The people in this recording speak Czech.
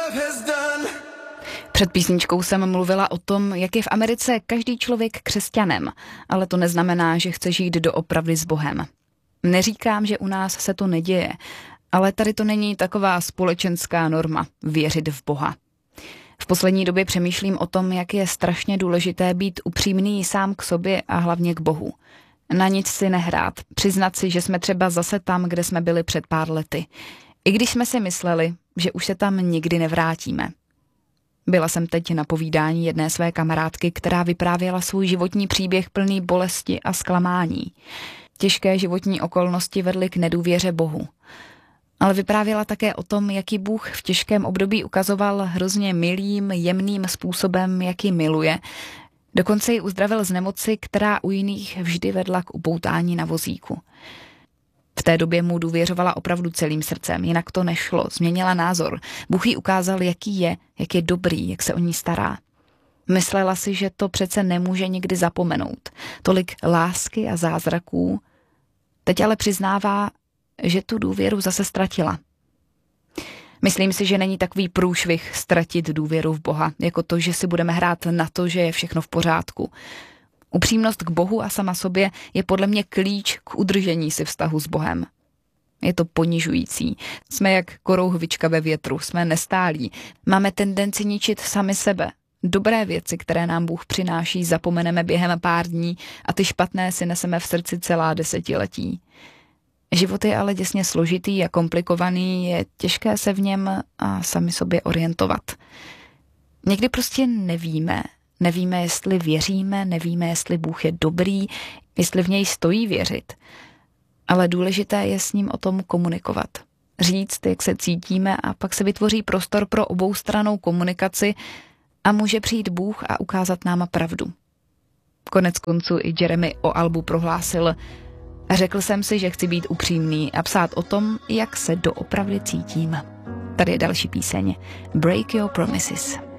Před písničkou jsem mluvila o tom, jak je v Americe každý člověk křesťanem, ale to neznamená, že chce žít doopravdy s Bohem. Neříkám, že u nás se to neděje, ale tady to není taková společenská norma věřit v Boha. V poslední době přemýšlím o tom, jak je strašně důležité být upřímný sám k sobě a hlavně k Bohu. Na nic si nehrát, přiznat si, že jsme třeba zase tam, kde jsme byli před pár lety. I když jsme si mysleli, že už se tam nikdy nevrátíme. Byla jsem teď na povídání jedné své kamarádky, která vyprávěla svůj životní příběh plný bolesti a zklamání. Těžké životní okolnosti vedly k nedůvěře Bohu. Ale vyprávěla také o tom, jaký Bůh v těžkém období ukazoval hrozně milým, jemným způsobem, jak ji miluje. Dokonce ji uzdravil z nemoci, která u jiných vždy vedla k upoutání na vozíku. V té době mu důvěřovala opravdu celým srdcem, jinak to nešlo, změnila názor. Bůh jí ukázal, jaký je, jak je dobrý, jak se o ní stará. Myslela si, že to přece nemůže nikdy zapomenout. Tolik lásky a zázraků. Teď ale přiznává, že tu důvěru zase ztratila. Myslím si, že není takový průšvih ztratit důvěru v Boha, jako to, že si budeme hrát na to, že je všechno v pořádku. Upřímnost k Bohu a sama sobě je podle mě klíč k udržení si vztahu s Bohem. Je to ponižující. Jsme jak korouhvička ve větru, jsme nestálí. Máme tendenci ničit sami sebe. Dobré věci, které nám Bůh přináší, zapomeneme během pár dní a ty špatné si neseme v srdci celá desetiletí. Život je ale děsně složitý a komplikovaný, je těžké se v něm a sami sobě orientovat. Někdy prostě nevíme, jestli věříme, nevíme, jestli Bůh je dobrý, jestli v něj stojí věřit. Ale důležité je s ním o tom komunikovat. Říct, jak se cítíme a pak se vytvoří prostor pro oboustrannou komunikaci a může přijít Bůh a ukázat nám pravdu. Konec konců i Jeremy o albu prohlásil: řekl jsem si, že chci být upřímný a psát o tom, jak se doopravdy cítím. Tady je další píseň. Break Your Promises.